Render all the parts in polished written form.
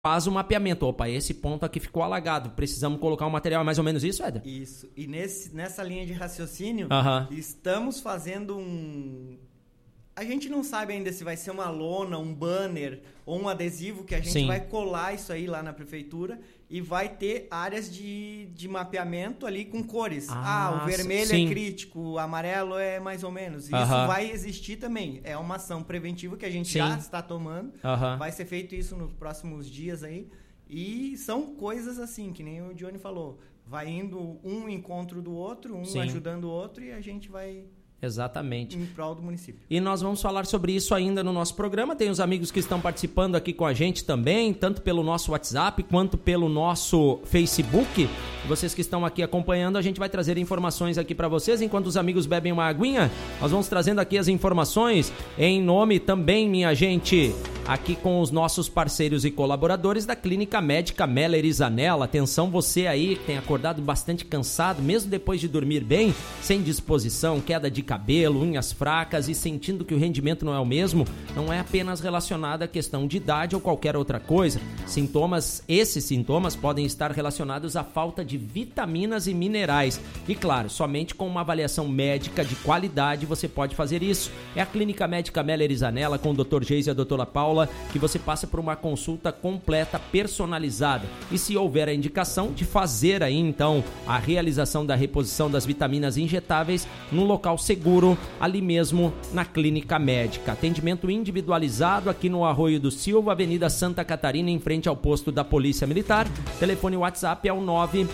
faz o mapeamento. Opa, esse ponto aqui ficou alagado, precisamos colocar um material, é mais ou menos isso, Éder? Isso. E nessa linha de raciocínio, estamos fazendo A gente não sabe ainda se vai ser uma lona, um banner ou um adesivo que a gente vai colar isso aí lá na prefeitura e vai ter áreas de mapeamento ali com cores. O vermelho é crítico, o amarelo é mais ou menos. Isso vai existir também. É uma ação preventiva que a gente já está tomando. Vai ser feito isso nos próximos dias aí. E são coisas assim, que nem o Johnny falou. Vai indo um encontro do outro, ajudando o outro e a gente vai... Exatamente. Em prol do município. E nós vamos falar sobre isso ainda no nosso programa. Tem os amigos que estão participando aqui com a gente também, tanto pelo nosso WhatsApp quanto pelo nosso Facebook. Vocês que estão aqui acompanhando, a gente vai trazer informações aqui para vocês. Enquanto os amigos bebem uma aguinha, nós vamos trazendo aqui as informações em nome também, minha gente, aqui com os nossos parceiros e colaboradores da Clínica Médica Meller e Zanella. Atenção você aí que tem acordado bastante cansado, mesmo depois de dormir bem, sem disposição, queda de cabelo, unhas fracas e sentindo que o rendimento não é o mesmo, não é apenas relacionado à questão de idade ou qualquer outra coisa. Esses sintomas podem estar relacionados à falta de vitaminas e minerais. E claro, somente com uma avaliação médica de qualidade você pode fazer isso. É a Clínica Médica Meller e Zanella com o Dr. Geis e a Dra. Paula que você passa por uma consulta completa, personalizada. E se houver a indicação de fazer aí então a realização da reposição das vitaminas injetáveis num local seguro, ali mesmo na Clínica Médica. Atendimento individualizado aqui no Arroio do Silva, Avenida Santa Catarina, em frente ao posto da Polícia Militar. Telefone WhatsApp é o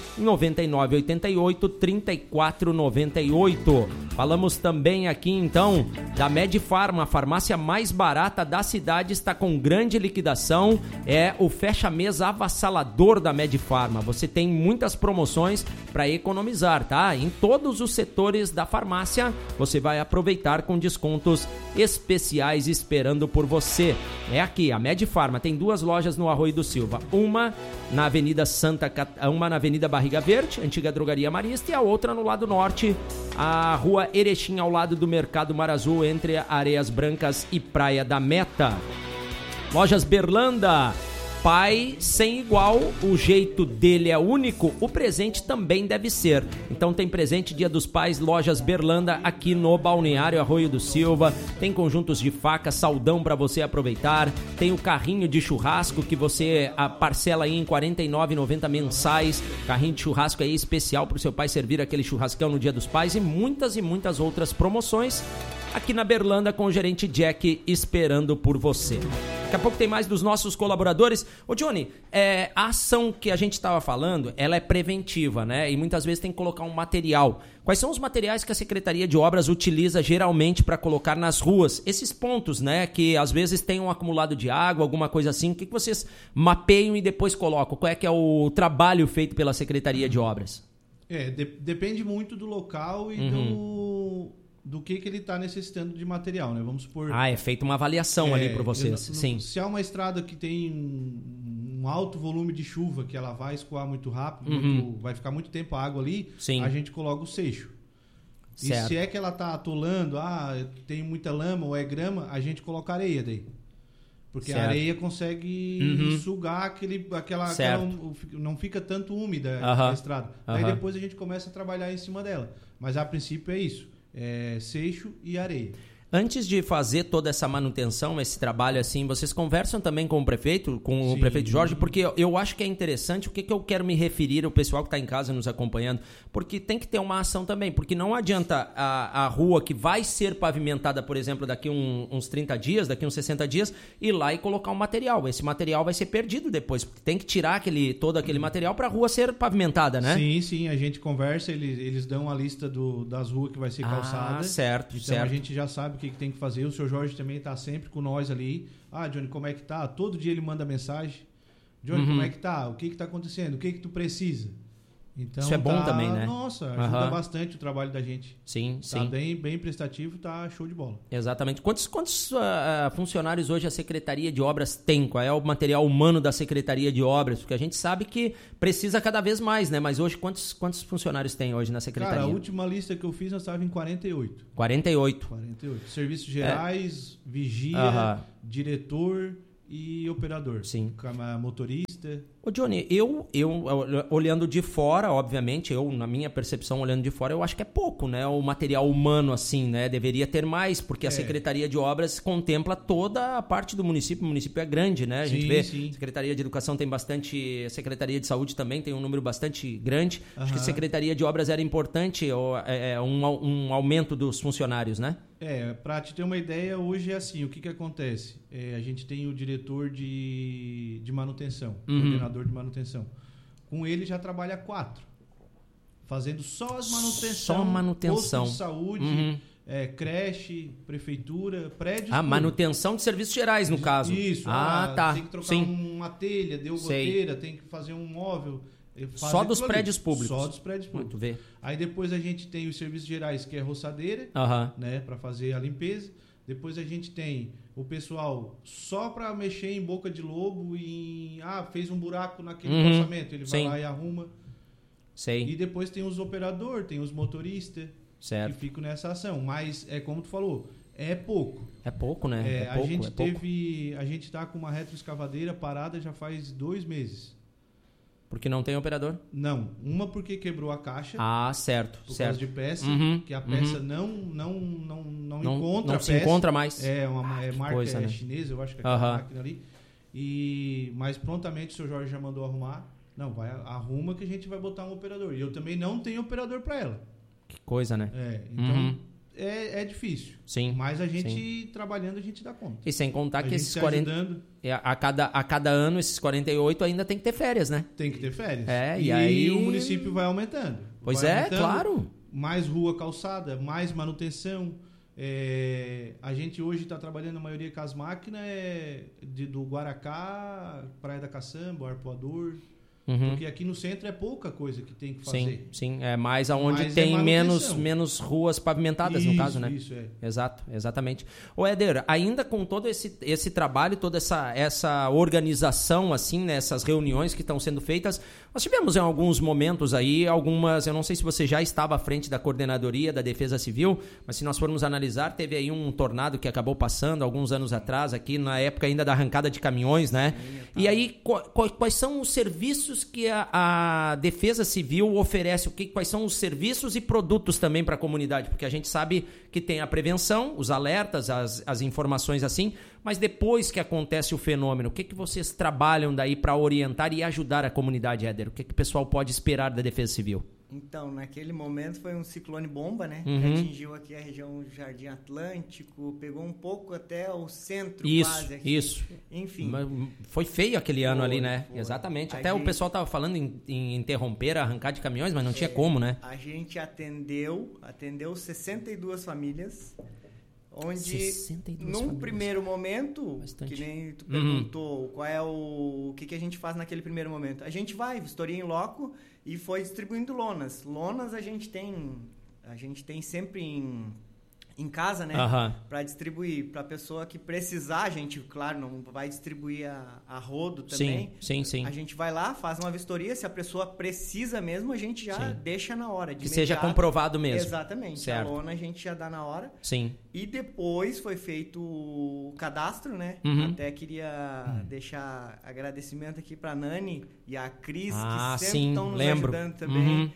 99988-3498. Falamos também aqui então da Medifarma, a farmácia mais barata da cidade, está com grande liquidação. É o fecha-mês avassalador da Medifarma. Você tem muitas promoções para economizar, tá? Em todos os setores da farmácia você vai aproveitar com descontos especiais esperando por você. É aqui, a Medifarma tem 2 lojas no Arroio do Silva. Uma na Avenida Barriga Verde, antiga Drogaria Marista, e a outra no lado norte, a Rua Erechim, ao lado do Mercado Mar Azul, entre Areias Brancas e Praia da Meta. Lojas Berlanda. Pai sem igual, o jeito dele é único, o presente também deve ser. Então tem presente Dia dos Pais, Lojas Berlanda, aqui no Balneário Arroio do Silva. Tem conjuntos de faca, saldão para você aproveitar. Tem o carrinho de churrasco que você parcela aí em R$ 49,90 mensais. Carrinho de churrasco aí especial para o seu pai servir aquele churrascão no Dia dos Pais. E muitas outras promoções aqui na Berlanda com o gerente Jack esperando por você. Daqui a pouco tem mais dos nossos colaboradores. Ô Johnny, a ação que a gente estava falando, ela é preventiva, né? E muitas vezes tem que colocar um material. Quais são os materiais que a Secretaria de Obras utiliza geralmente para colocar nas ruas? Esses pontos, né? Que às vezes tem um acumulado de água, alguma coisa assim. O que vocês mapeiam e depois colocam? Qual é que é o trabalho feito pela Secretaria de Obras? Depende muito do local e do que ele está necessitando de material, né? Vamos supor... é feita uma avaliação ali para vocês. Sim. Se há uma estrada que tem um alto volume de chuva, que ela vai escoar muito rápido, vai ficar muito tempo a água ali, a gente coloca o seixo. Certo. E se é que ela está atolando, tem muita lama ou é grama, a gente coloca areia daí. Porque a areia consegue sugar aquela não fica tanto úmida a estrada. Aí depois a gente começa a trabalhar em cima dela. Mas a princípio é isso. Seixo e areia. Antes de fazer toda essa manutenção, esse trabalho assim, vocês conversam também com o prefeito, o prefeito Jorge, porque eu acho que é interessante. O que eu quero me referir ao pessoal que está em casa nos acompanhando, porque tem que ter uma ação também, porque não adianta a rua que vai ser pavimentada, por exemplo, daqui uns 30 dias, daqui uns 60 dias, ir lá e colocar um material. Esse material vai ser perdido depois, porque tem que tirar todo aquele material para a rua ser pavimentada, né? Sim, a gente conversa, eles dão a lista das ruas que vai ser calçada. Certo. A gente já sabe o que tem que fazer. O seu Jorge também está sempre com nós ali. Johnny, como é que tá? Todo dia ele manda mensagem. Johnny, como é que tá? O que está acontecendo? O que tu precisa? Então, isso é bom também, né? Nossa, ajuda bastante o trabalho da gente. Sim. Bem prestativo, tá show de bola. Exatamente. Quantos funcionários hoje a Secretaria de Obras tem? Qual é o material humano da Secretaria de Obras? Porque a gente sabe que precisa cada vez mais, né? Mas hoje, quantos funcionários tem hoje na Secretaria? Cara, a última lista que eu fiz, nós estávamos em 48. 48. Serviços gerais, vigia, diretor e operador. Sim. Motorista. Ô Johnny, eu olhando de fora, obviamente, na minha percepção, olhando de fora, eu acho que é pouco, né? O material humano, assim, né? Deveria ter mais, porque a Secretaria de Obras contempla toda a parte do município. O município é grande, né? A gente vê, a Secretaria de Educação tem bastante, a Secretaria de Saúde também tem um número bastante grande. Acho que a Secretaria de Obras era importante, um aumento dos funcionários, né? Para te ter uma ideia, hoje é assim, o que acontece? A gente tem o diretor de manutenção, coordenador de manutenção. Com ele já trabalha 4, fazendo só as manutenções. Só manutenção. Posto de saúde, creche, prefeitura, prédios. Manutenção de serviços gerais, no caso. Isso. Tá. Tem que trocar uma telha, deu goteira, tem que fazer um móvel. Só dos prédios públicos. Só dos prédios públicos. Muito bem. Aí depois a gente tem os serviços gerais, que é roçadeira, né, para fazer a limpeza. Depois a gente tem o pessoal só para mexer em boca de lobo e fez um buraco naquele calçamento, ele vai lá e arruma. E depois tem os operadores, tem os motoristas que ficam nessa ação. Mas é como tu falou, é pouco. É pouco, né? A gente tá com uma retroescavadeira parada já faz 2 meses. Porque não tem operador? Não. Uma porque quebrou a caixa. Certo. Por causa de peça. Que a peça não encontra a peça. Não se encontra mais. É marca coisa, né? chinesa, eu acho que é aquela máquina ali. Mas prontamente o seu Jorge já mandou arrumar. Não, arruma que a gente vai botar um operador. E eu também não tenho operador para ela. Que coisa, né? Então é difícil. Sim. Mas a gente trabalhando, a gente dá conta. E sem contar que esses 40... A cada ano, esses 48 ainda tem que ter férias, né? Tem que ter férias. E aí o município vai aumentando. Pois claro. Mais rua, calçada, mais manutenção. A gente hoje está trabalhando a maioria com as máquinas do Guaracá, Praia da Caçamba, o Arpoador. Porque aqui no centro é pouca coisa que tem que fazer. Sim. É mais aonde tem menos ruas pavimentadas, no caso, né? Isso, Exato, exatamente. Ô, Éder, ainda com todo esse trabalho, toda essa organização, assim, né, essas reuniões que estão sendo feitas, nós tivemos em alguns momentos aí, eu não sei se você já estava à frente da coordenadoria da Defesa Civil, mas se nós formos analisar, teve aí um tornado que acabou passando alguns anos atrás, aqui na época ainda da arrancada de caminhões, né? E aí, quais são os serviços que a Defesa Civil oferece? Quais são os serviços e produtos também para a comunidade? Porque a gente sabe que tem a prevenção, os alertas, as informações assim, mas depois que acontece o fenômeno, o que vocês trabalham daí para orientar e ajudar a comunidade, Éder? O que o pessoal pode esperar da Defesa Civil? Então, naquele momento foi um ciclone bomba, né? Que atingiu aqui a região do Jardim Atlântico, pegou um pouco até o centro quase aqui. Isso. Enfim. Mas foi feio aquele ano ali, né? Foi. Exatamente. Até o pessoal tava falando em interromper a arrancada de caminhões, mas não tinha como, né? A gente atendeu 62 famílias, onde num primeiro momento, que nem tu perguntou, qual é o que a gente faz naquele primeiro momento? A gente vai, vistoria em loco e foi distribuindo lonas. Lonas a gente tem sempre em casa, né? Para distribuir. Para a pessoa que precisar, a gente, claro, não vai distribuir a rodo também. Sim. A gente vai lá, faz uma vistoria. Se a pessoa precisa mesmo, a gente já deixa na hora. Que seja comprovado mesmo. Exatamente. Certo. A lona a gente já dá na hora. Sim. E depois foi feito o cadastro, né? Até queria deixar agradecimento aqui para a Nani e a Cris, que sempre estão nos ajudando também.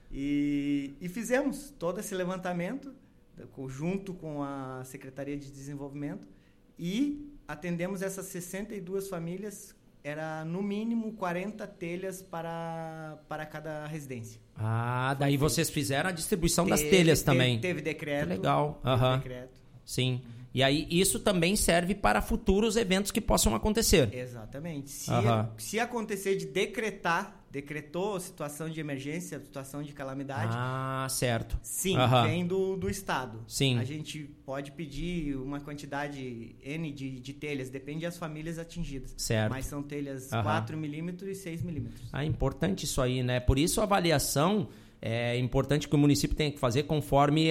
E fizemos todo esse levantamento junto com a Secretaria de Desenvolvimento e atendemos essas 62 famílias, era no mínimo 40 telhas para cada residência. Daí vocês fizeram a distribuição das telhas também. Teve decreto. Que legal. Teve decreto. Sim. E aí isso também serve para futuros eventos que possam acontecer. Exatamente. Se acontecer de decretou situação de emergência, situação de calamidade. Certo. Sim, vem do Estado. Sim. A gente pode pedir uma quantidade N de telhas, depende das famílias atingidas. Certo. Mas são telhas 4 milímetros e 6 milímetros. Importante isso aí, né? Por isso a avaliação é importante que o município tenha que fazer conforme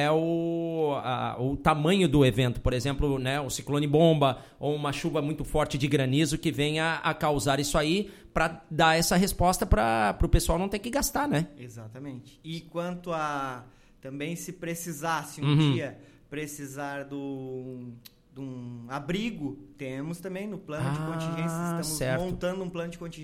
o tamanho do evento. Por exemplo, né, o ciclone bomba ou uma chuva muito forte de granizo que venha a causar isso aí para dar essa resposta para o pessoal não ter que gastar, né? Exatamente. E quanto a também se precisasse um dia precisar abrigo, temos também no plano de contingência. Estamos montando um plano de contingência